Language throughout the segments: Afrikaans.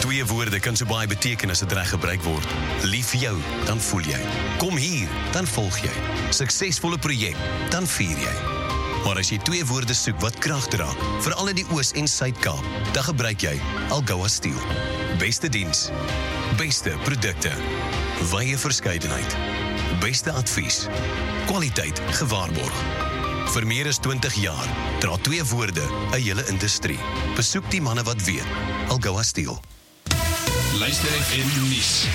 Twee woorde kan so baie beteken as dit reg gebruik word. Lief vir jou, dan voel jy. Kom hier, dan volg jy. Suksesvolle projek, dan vier jy. Maar as jy twee woorde soek wat krag dra, veral in die Oos- en Suid-Kaap, dan gebruik jy Algoa Steel. Beste diens, beste produkte, wye verskeidenheid, beste advies, kwaliteit gewaarborg. Vir meer as 20 jaar dra twee woorde 'n hele industrie. Besoek die manne wat weet. Algoa Steel. Luister FM nuus.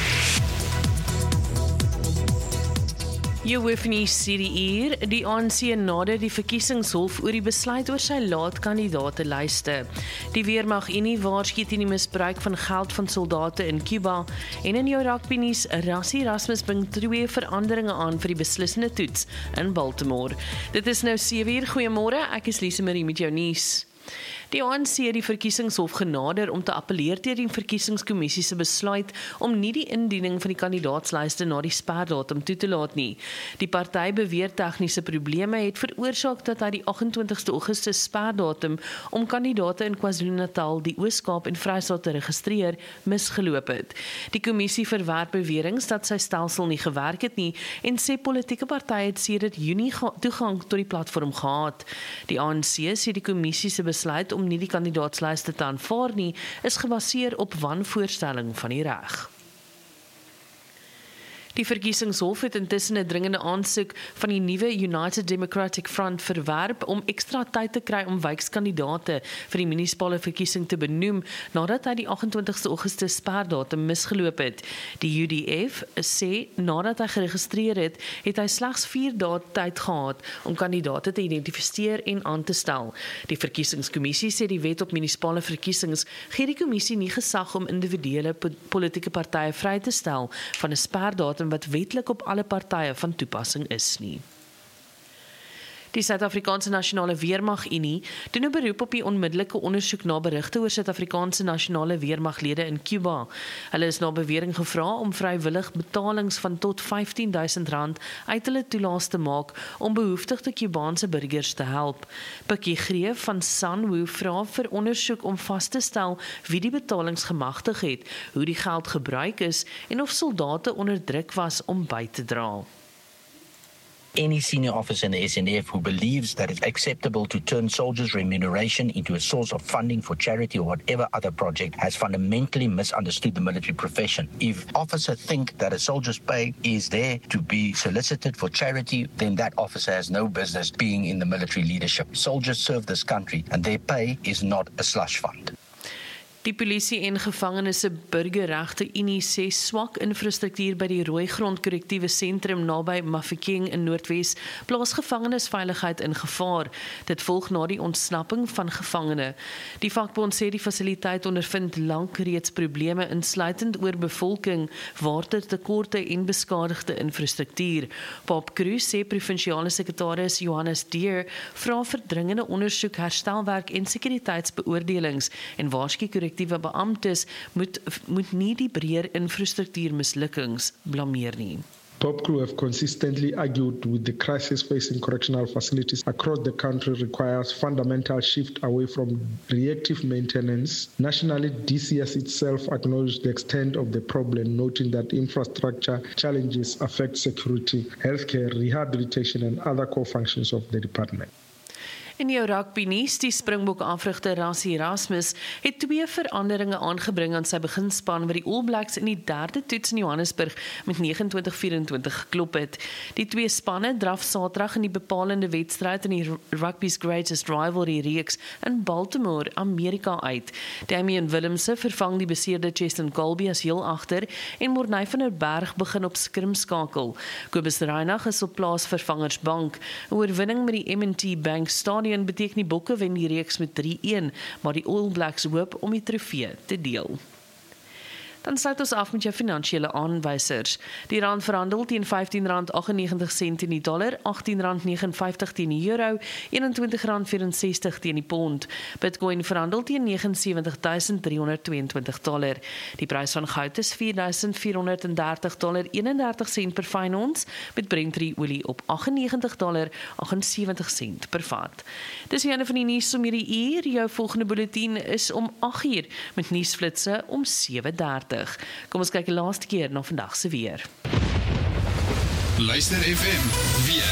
Jou hoofnuus hierdie uur, die ANC nader die verkiesingshof oor die besluit oor sy laat-kandidatenlyste. Die Weermag-Unie waarsku teen die misbruik van geld van soldate in Cuba en in jou rugbynuus, Rassie Erasmus bring 2 veranderinge aan vir die beslissende toets in Baltimore. Dit is nou 7:00, goeiemôre, ek is Lise Marie met jou nuus. Die ANC het die verkiesingshof genader om te appeleer teen die verkiesingskommissie se besluit om nie die indiening van die kandidaatslyste na die sperdatum toe te laat nie. Die party beweer tegniese probleme het veroorsaak dat hy die 28ste Augustus sperdatum om kandidaate in KwaZulu-Natal, die Oos-Kaap en Vrystaat te registreer, misgeloop het. Die kommissie verwerp beweringe dat sy stelsel nie gewerk het nie en sê politieke partye het sedert Junie toegang tot die platform gehad. Die ANC sê die kommissie se besluit om nie die kandidaatslyste te aanvaar nie, is gebaseer op wanvoorstelling van die reg. Die verkiesingshof het intussen 'n dringende aansoek van die nuwe United Democratic Front verwerp om ekstra tyd te kry om wijkskandidate vir die munisipale verkiesing te benoem nadat hy die 28ste Augustus sperdatum misgeloop het. Die UDF sê nadat hy geregistreer het, het hy slegs 4 dae tyd gehad om kandidate te identifiseer en aan te stel. Die verkiesingskommissie sê die wet op munisipale verkiesings gee die kommissie nie gesag om individuele politieke partye vry te stel van 'n sperdatum wat wetlik op alle partye van toepassing is nie. Die Suid-Afrikaanse Nasionale Weermag-Unie doen 'n beroep op die onmiddellike ondersoek na berigte oor Suid-Afrikaanse nasionale weermaglede in Cuba. Hulle is na bewering gevra om vrywillig betalings van tot R15.000 uit hulle toelaas te maak om behoeftige Cubaanse burgers te help. Pikkie Greef van Sanwo vra vir ondersoek om vas te stel wie die betalings gemagtig het, hoe die geld gebruik is en of soldate onder druk was om by te dra. Any senior officer in the SNF who believes that it's acceptable to turn soldiers' remuneration into a source of funding for charity or whatever other project has fundamentally misunderstood the military profession. If officers think that a soldier's pay is there to be solicited for charity, then that officer has no business being in the military leadership. Soldiers serve this country and their pay is not a slush fund. Die polisie en gevangenes se burgerregte Unie sê swak infrastruktuur by die Rooigrond korrektiewe sentrum naby Mafeking in Noordwes plaas gevangenisveiligheid in gevaar. Dit volg na die ontsnapping van gevangene. Die vakbond sê die fasiliteit ondervind lank reeds probleme insluitend oor bevolking, watertekorte en beskadigde infrastruktuur. Pop Cruz sê provinsiale sekretaris Johannes Deer vra vir dringende ondersoek, herstelwerk en sekuriteitsbeoordelings en waarsku korrektiewe beamptes moet nie die breër infrastruktuurmislukkings blameer nie. POPCRU have consistently argued with the crisis facing correctional facilities across the country requires fundamental shift away from reactive maintenance. Nationally, DCS itself acknowledged the extent of the problem, noting that infrastructure challenges affect security, healthcare, rehabilitation and other core functions of the department. In jou rugby nuus, die Springbok afrigter Rassie Erasmus het 2 veranderinge aangebring aan sy beginspan wat die All Blacks in die 3de toets in Johannesburg met 29-24 geklop het. Die 2 spanne draf Saterdag in die bepalende wedstryd in die Rugby's Greatest Rivalry reeks in Baltimore, Amerika uit. Damian Willemse vervang die beseerde Cheston Colby as heel agter en Morney van der Berg begin op skrimskakel. Kobus Reinagh is op plaasvervangersbank. 'n Oorwinning met die M&T Bank Stadium beteken die Bokke wen die reeks met 3-1, maar die All Blacks hoop om die trofee te deel. Dan sluit ons af met jou finansiële aanwysers. Die rand verhandel teen R15.98 teen die dollar, R18.59 teen die euro, R21.64 teen die pond. Bitcoin verhandel teen $79.322. Die prys van goud is $4.430.31 per fyn ons, met Brent olie op $98.78 per vat. Dis die einde van die nuus om hierdie uur. Jou volgende bulletin is om 8:00 met nuusflitse om 7:30. Kom ons kyk die laaste keer na vandag se weer. Luister FM weer.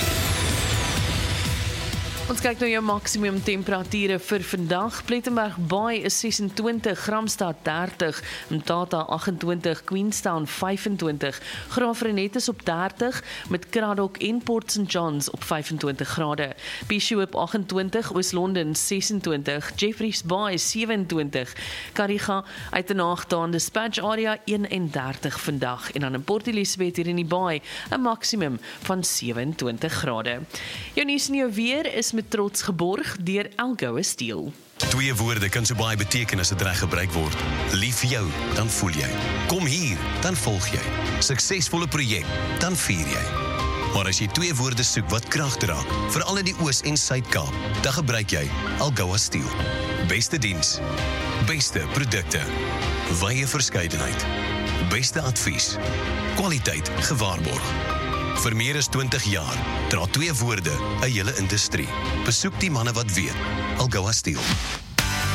Ons kyk na jou maksimum temperature vir vandag. Plettenberg Bay is 26, Gramstad 30, Mthatha 28, Queenstown 25, Graafrenet is op 30, met Cradock en Port St Johns op 25 grade. Bishop 28, Oos-London 26, Jeffreys Bay 27, Kariga uit 'n naagtaan Dispatch area 31 vandag en dan in Port Elizabeth hier in die Bay 'n maksimum van 27 grade. Jou nuus en jou weer is met trots geborg deur Algoa Steel. Twee woorde kan so baie beteken as dit reg gebruik word. Lief vir jou, dan voel jy. Kom hier, dan volg jy. Suksesvolle projek, dan vier jy. Maar as jy twee woorde soek wat krag dra, veral in die Oos- en Suid-Kaap, dan gebruik jy Algoa Steel. Beste diens, beste produkte, wye verskeidenheid, beste advies, kwaliteit gewaarborg. Vir meer as 20 jaar dra twee woorde 'n hele industrie. Besoek die manne wat weet. Algoa Steel.